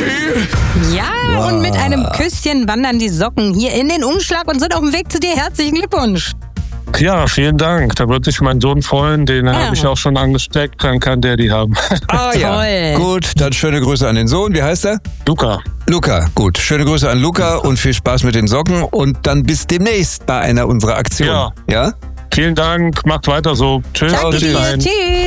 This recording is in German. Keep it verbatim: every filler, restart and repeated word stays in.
Ja, wow. Und mit einem Küsschen wandern die Socken hier in den Umschlag und sind auf dem Weg zu dir. Herzlichen Glückwunsch. Ja, vielen Dank. Da wird sich mein Sohn freuen. Den ja. habe ich auch schon angesteckt. Dann kann der die haben. Ah ja, gut. Dann schöne Grüße an den Sohn. Wie heißt er? Luca. Luca, gut. Schöne Grüße an Luca und viel Spaß mit den Socken. Und dann bis demnächst bei einer unserer Aktionen. Ja. Ja? Vielen Dank. Macht weiter so. Tschüss. Danke Bis dir. dahin. Tschüss.